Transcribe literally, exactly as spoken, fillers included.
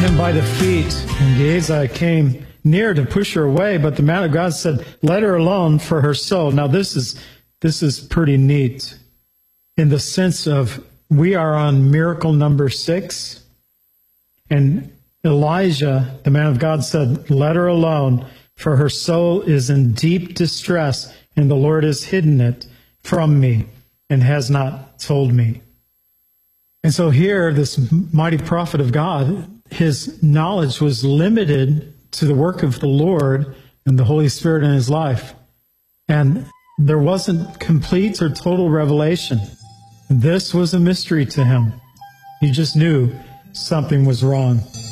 him by the feet, and Gehazi came near to push her away, but the man of God said, let her alone, for her soul. Now this is this is pretty neat in the sense of we are on miracle number six, and Elijah, the man of God, said, let her alone, for her soul is in deep distress, and the Lord has hidden it from me and has not told me. And so here, this mighty prophet of God, his knowledge was limited to the work of the Lord and the Holy Spirit in his life. And there wasn't complete or total revelation. This was a mystery to him. He just knew something was wrong.